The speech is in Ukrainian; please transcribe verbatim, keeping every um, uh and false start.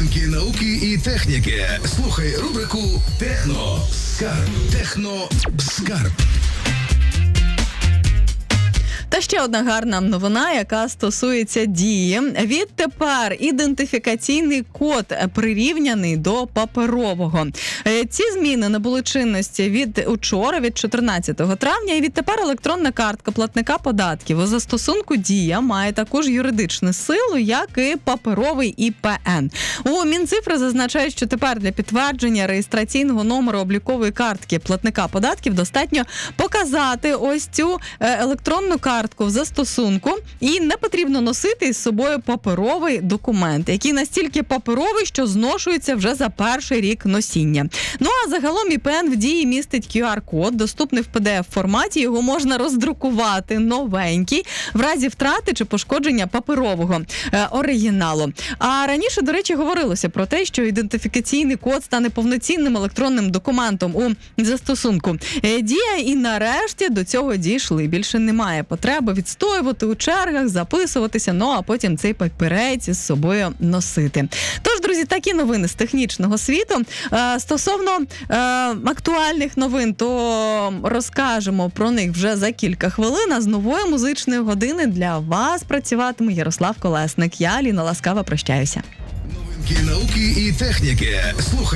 Новинки науки і техніки. Слухай рубрику Техно Скарб. Техно Скарб. Та ще одна гарна новина, яка стосується Дії. Відтепер ідентифікаційний код прирівняний до паперового. Ці зміни набули чинності від учора, від чотирнадцятого травня, і відтепер електронна картка платника податків у застосунку Дія має таку ж юридичну силу, як і паперовий І Пе Ен. У Мінцифри зазначають, що тепер для підтвердження реєстраційного номеру облікової картки платника податків достатньо показати ось цю електронну картку в застосунку, і не потрібно носити із собою паперовий документ, який настільки паперовий, що зношується вже за перший рік носіння. Ну а загалом І Пе Ен в Дії містить Кю Ар-код, доступний в Пі Ді Еф форматі, його можна роздрукувати новенький в разі втрати чи пошкодження паперового е, оригіналу. А раніше, до речі, говорилося про те, що ідентифікаційний код стане повноцінним електронним документом у застосунку е, Дія, і нарешті до цього дійшли. Більше немає потреби відстоювати у чергах, записуватися, ну а потім цей папірець із собою носити. Тож, друзі, такі новини з технічного світу. Е, стосовно е, актуальних новин, то розкажемо про них вже за кілька хвилин, а з нової музичної години для вас працюватиме Ярослав Колесник. Я, Аліна Ласкава, прощаюся. Новинки науки і техніки. Слухай